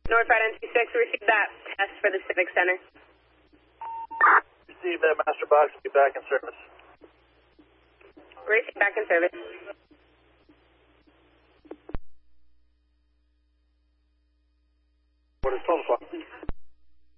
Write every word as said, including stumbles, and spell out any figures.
Northbound N two six, received that test for the Civic Center. Receive that master box, be back in service. Racing back in service.